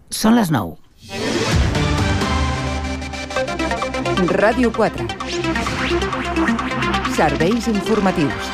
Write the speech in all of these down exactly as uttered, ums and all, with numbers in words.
Són les nou. Ràdio quatre. Serveis informatius.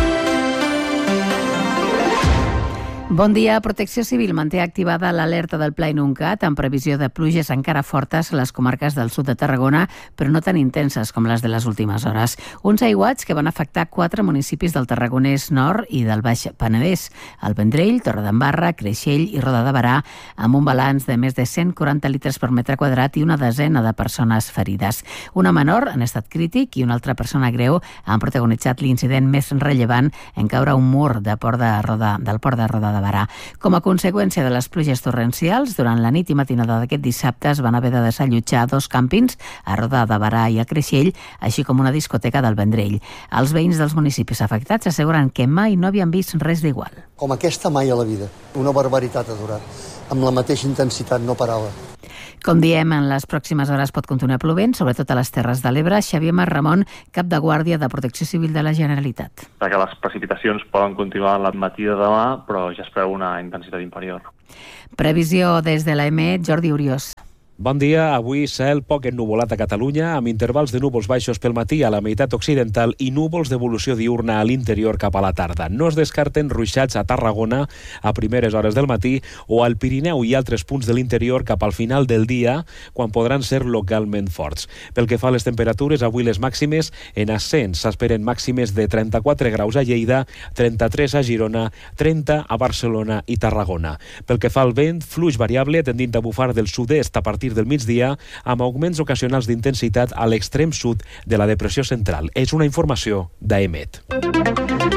Bon dia. Protecció Civil manté activada l'alerta del Pla Inuncat en previsió de pluges encara fortes a les comarques del sud de Tarragona, però no tan intenses com les de les últimes hores. Uns aiguats que van afectar quatre municipis del Tarragonès Nord i del Baix Penedès: el Vendrell, Torredembarra, Creixell i Roda de Berà, amb un balanç de més de cent quaranta litres per metre quadrat i una desena de persones ferides. Una menor en estat crític i una altra persona greu han protagonitzat l'incident més rellevant en caure un mur de port de Roda, del port de Roda de Berà. Com a conseqüència de les pluges torrencials, durant la nit i matinada d'aquest dissabte es van haver de desallotjar dos càmpings a Roda de Berà i a Creixell, així com una discoteca del Vendrell. Els veïns dels municipis afectats asseguren que mai no havien vist res d'igual. Com aquesta mai a la vida. Una barbaritat ha durat. Amb la mateixa intensitat, no parava. Com diem, en les pròximes hores pot continuar plovent, sobretot a les Terres de l'Ebre. Xavier Marramon, cap de guàrdia de Protecció Civil de la Generalitat. Que les precipitacions poden continuar al matí de demà, però ja es preveu una intensitat inferior. Previsió des de l'A M E, Jordi Uriós. Bon dia. Avui cel poc ennuvolat a Catalunya, amb intervals de núvols baixos pel matí a la meitat occidental i núvols d'evolució diurna a l'interior cap a la tarda. No es descarten ruixats a Tarragona a primeres hores del matí o al Pirineu i altres punts de l'interior cap al final del dia, quan podran ser localment forts. Pel que fa a les temperatures, avui les màximes en ascens. S'esperen màximes de trenta-quatre graus a Lleida, trenta-tres a Girona, trenta a Barcelona i Tarragona. Pel que fa al vent, fluix variable tendint a bufar del sud-est a partir del migdia, amb augments ocasionals d'intensitat a l'extrem sud de la depressió central. És una informació d'A M E T.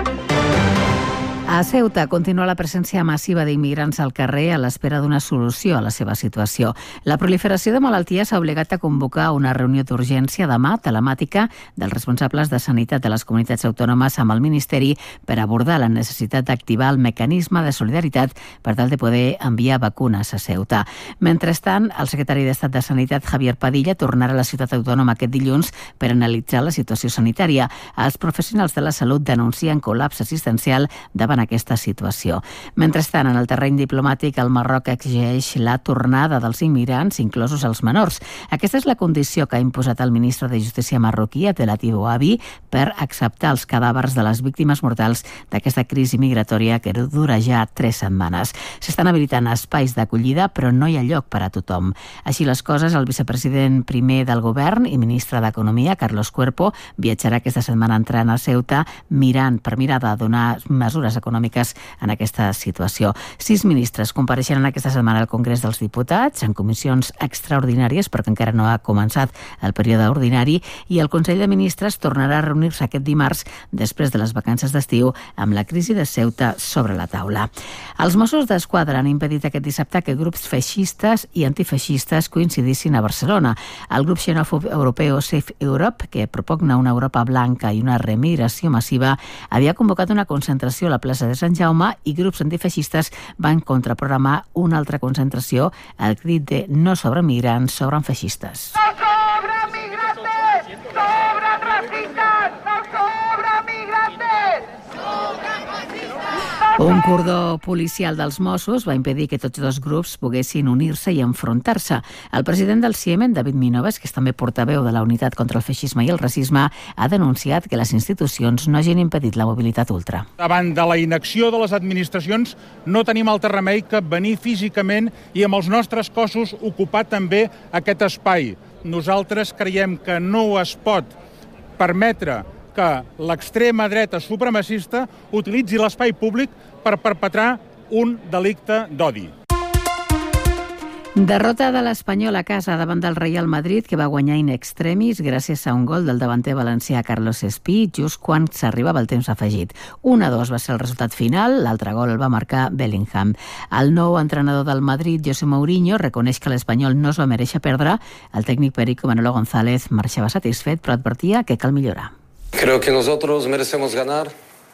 A Ceuta continua la presència massiva d'immigrants al carrer a l'espera d'una solució a la seva situació. La proliferació de malalties ha obligat a convocar una reunió d'urgència demà, telemàtica, dels responsables de sanitat de les comunitats autònomes amb el Ministeri per abordar la necessitat d'activar el mecanisme de solidaritat per tal de poder enviar vacunes a Ceuta. Mentrestant, el secretari d'Estat de Sanitat, Javier Padilla, tornarà a la ciutat autònoma aquest dilluns per analitzar la situació sanitària. Els professionals de la salut denuncien col·lapse assistencial davant aquesta situació. Mentrestant, en el terreny diplomàtic, el Marroc exigeix la tornada dels immigrants, inclosos els menors. Aquesta és la condició que ha imposat el ministre de Justícia marroquí, Abdelatif Bouabi, per acceptar els cadàvers de les víctimes mortals d'aquesta crisi migratòria que dura ja tres setmanes. S'estan habilitant espais d'acollida, però no hi ha lloc per a tothom. Així les coses, el vicepresident primer del govern i ministre d'Economia, Carlos Cuerpo, viatjarà aquesta setmana entrant a Ceuta, mirant per mirar de donar mesures econòmiques econòmiques en aquesta situació. Sis ministres compareixeran aquesta setmana al Congrés dels Diputats en comissions extraordinàries, perquè encara no ha començat el període ordinari, i el Consell de Ministres tornarà a reunir-se aquest dimarts després de les vacances d'estiu amb la crisi de Ceuta sobre la taula. Els Mossos d'Esquadra han impedit aquest dissabte que grups feixistes i antifeixistes coincidissin a Barcelona. El grup xenòfob europeu Safe Europe, que propugna una Europa blanca i una remigració massiva, havia convocat una concentració a la plaça de Sant Jaume i grups antifeixistes van contraprogramar una altra concentració al crit de no sobren migrants, sobren feixistes. No sobren migrantes! Sobren racistes! No sobren migrantes! Un cordó policial dels Mossos va impedir que tots dos grups poguessin unir-se i enfrontar-se. El president del Ciemen, David Minoves, que és també portaveu de la Unitat contra el Feixisme i el Racisme, ha denunciat que les institucions no hagin impedit la mobilitat ultra. Davant de la inacció de les administracions no tenim altre remei que venir físicament i amb els nostres cossos ocupar també aquest espai. Nosaltres creiem que no es pot permetre que l'extrema dreta supremacista utilitzi l'espai públic per perpetrar un delicte d'odi. Derrota de l'Espanyol a casa davant del Real Madrid, que va guanyar in extremis gràcies a un gol del davanter valencià Carlos Espí just quan s'arribava el temps afegit. un a dos va ser el resultat final, l'altre gol el va marcar Bellingham. El nou entrenador del Madrid, José Mourinho, reconeix que l'Espanyol no es va mereixer perdre. El tècnic perico Manolo González marxava satisfet, però advertia que cal millorar. Creo que nosotros merecemos ganar,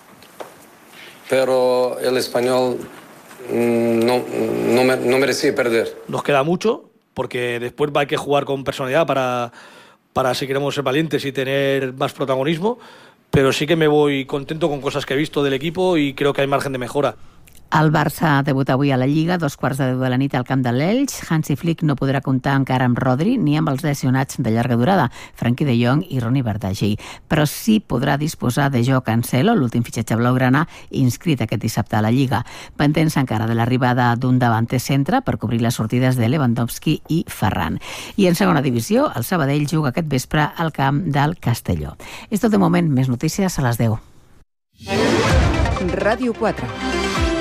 pero el Español no, no, no merecía perder. Nos queda mucho, porque después hay que jugar con personalidad para, para si queremos ser valientes y tener más protagonismo, pero sí que me voy contento con cosas que he visto del equipo y creo que hay margen de mejora. El Barça debuta avui a la Lliga, dos quarts de deu de la nit al camp de l'Elx. Hansi Flick no podrà comptar encara amb Rodri ni amb els lesionats de llarga durada, Frenkie de Jong i Ronny Bardghji, però sí podrà disposar de Joao Cancelo, l'últim fitxatge blaugrana, inscrit aquest dissabte a la Lliga. Pendents encara de l'arribada d'un davanter centre per cobrir les sortides de Lewandowski i Ferran. I en segona divisió, el Sabadell juga aquest vespre al camp del Castelló. És tot de moment, més notícies a les deu. Ràdio quatre.